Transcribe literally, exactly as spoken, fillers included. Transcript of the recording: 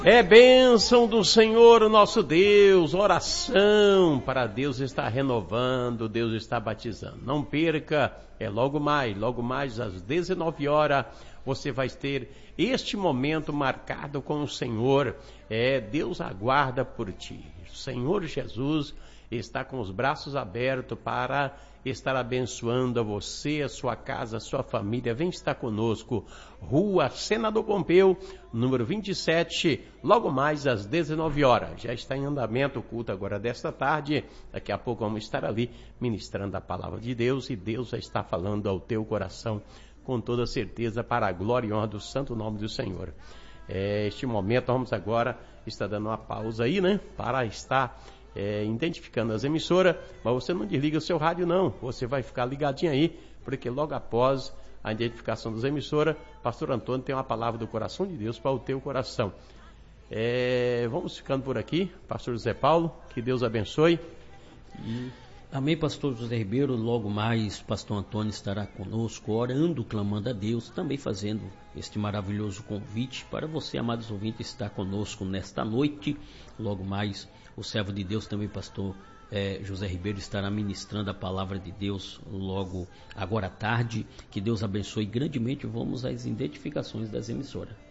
É bênção do Senhor nosso Deus, oração para Deus está renovando, Deus está batizando. Não perca, é logo mais, logo mais às dezenove horas, você vai ter este momento marcado com o Senhor. É, Deus aguarda por ti. O Senhor Jesus está com os braços abertos para estar abençoando a você, a sua casa, a sua família. Vem estar conosco. Rua Senador Pompeu, número vinte e sete, logo mais às dezenove horas. Já está em andamento o culto agora desta tarde. Daqui a pouco vamos estar ali ministrando a palavra de Deus e Deus já está falando ao teu coração com toda certeza para a glória e honra do santo nome do Senhor. É, este momento vamos agora estar dando uma pausa aí, né? Para estar É, identificando as emissoras, mas você não desliga o seu rádio não, você vai ficar ligadinho aí, porque logo após a identificação das emissoras, pastor Antônio tem uma palavra do coração de Deus para o teu coração. É, vamos ficando por aqui, pastor José Paulo, que Deus abençoe. E... Amém, pastor José Ribeiro. Logo mais, pastor Antônio estará conosco, orando, clamando a Deus, também fazendo este maravilhoso convite para você, amados ouvintes, estar conosco nesta noite. Logo mais, o servo de Deus também, pastor eh, José Ribeiro, estará ministrando a palavra de Deus logo agora à tarde. Que Deus abençoe grandemente. Vamos às identificações das emissoras.